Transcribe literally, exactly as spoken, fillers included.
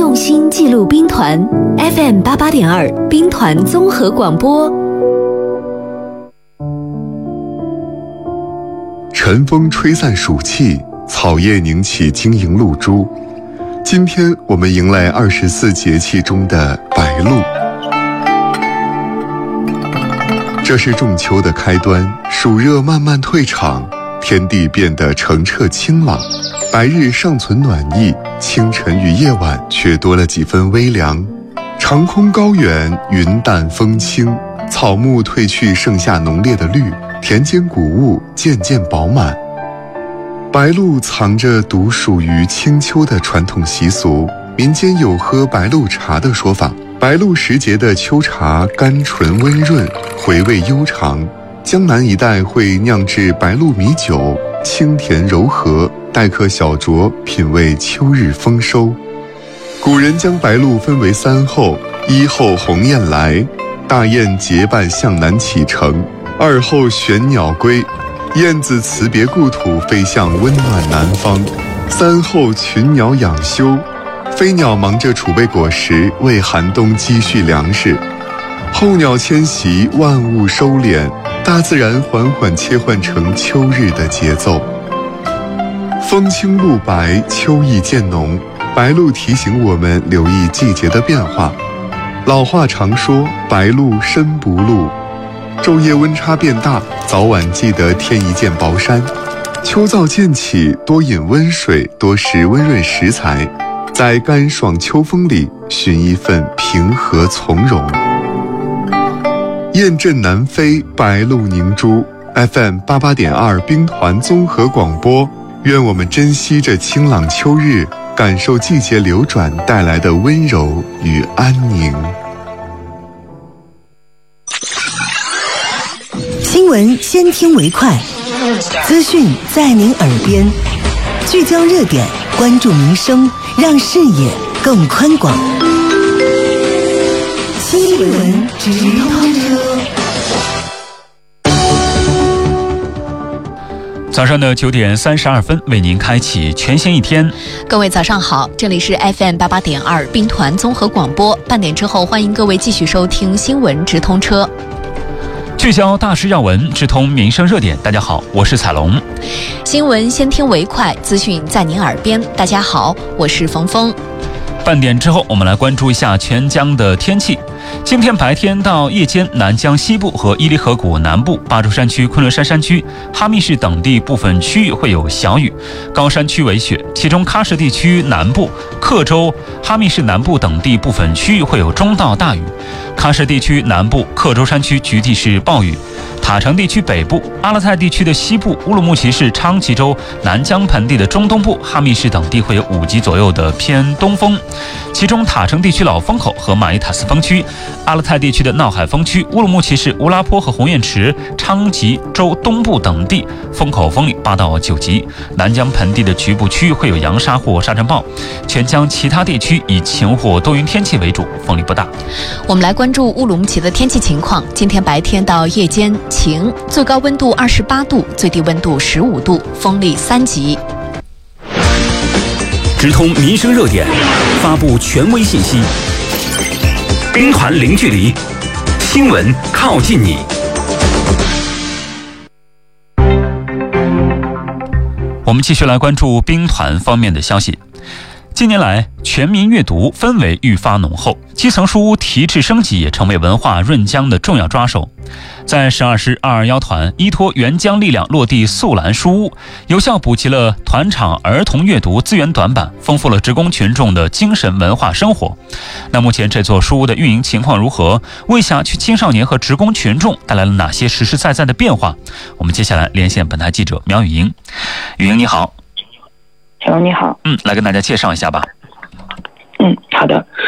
用心记录兵团 F M 八八点二兵团综合广播。 晨风吹散暑气，草叶凝起晶莹露珠。今天我们迎来二十四节气中的白露。这是仲秋的开端，暑热慢慢退场，天地变得澄澈清朗，白日尚存暖意，清晨与夜晚却多了几分微凉。长空高远，云淡风轻，草木褪去盛夏浓烈的绿，田间谷物渐渐饱满。白露藏着独属于清秋的传统习俗，民间有喝白露茶的说法。白露时节的秋茶甘醇温润，回味悠长。江南一带会酿制白露米酒，清甜柔和，待客小酌，品味秋日丰收。古人将白露分为三候：一候鸿雁来，大雁结伴向南启程；二候玄鸟归，燕子辞别故土，飞向温暖南方；三候群鸟养休，飞鸟忙着储备果实，为寒冬积蓄粮食。候鸟迁徙，万物收敛，大自然缓缓切换成秋日的节奏。风清露白，秋意渐浓。白露提醒我们留意季节的变化。老话常说，白露身不露。昼夜温差变大，早晚记得添一件薄衫。秋燥渐起，多饮温水，多食温润食材，在干爽秋风里寻一份平和从容。雁阵南飞，白露凝珠。 F M 八八点二兵团综合广播，愿我们珍惜这清朗秋日，感受季节流转带来的温柔与安宁。 新闻先听为快，资讯在您耳边，聚焦热点，关注民生，让视野更宽广。新闻直通车。 早上的九点三十二分，为您开启全新一天。 各位早上好，这里是 F M 八八点二兵团综合广播。半点之后，欢迎各位继续收听新闻直通车。 聚焦大事要闻，直通民生热点。大家好，我是彩龙。 新闻先听为快，资讯在您耳边。大家好，我是冯峰。 半点之后，我们来关注一下全江的天气。今天白天到夜间，南江西部和伊犁河谷南部、巴州山区、昆仑山山区、哈密市等地部分区域会有小雨，高山区为雪，其中喀什地区南部、克州、哈密市南部等地部分区域会有中到大雨，喀什地区南部、克州山区局地是暴雨。塔城地区北部、阿勒泰地区的西部、乌鲁木齐市昌吉州、南疆盆地的中东部、哈密市等地会有五级左右的偏东风，其中塔城地区老风口和马依塔斯风区、阿勒泰地区的闹海风区、乌鲁木齐市乌拉坡和红雁池、昌吉州东部等地风口风力八到九级，南疆盆地的局部区域会有扬沙或沙尘暴，全江其他地区以晴或多云天气为主，风力不大。 我们来关注乌鲁木齐的天气情况。今天白天到夜间晴，最高温度二十八度，最低温度十五度，风力三级。 直通民生热点，发布权威信息，兵团零距离，新闻靠近你。 我们继续来关注兵团方面的消息。近年来，全民阅读氛围愈发浓厚，基层书屋提质升级也成为文化润江的重要抓手。在十二师二二一团依托援疆力量落地素兰书屋，有效补齐了团场儿童阅读资源短板，丰富了职工群众的精神文化生活。那目前这座书屋的运营情况如何？为辖区青少年和职工群众带来了哪些实实在在的变化？我们接下来连线本台记者苗雨莹。雨莹你好。 小龙你好。 嗯，来跟大家介绍一下吧。 嗯，好的。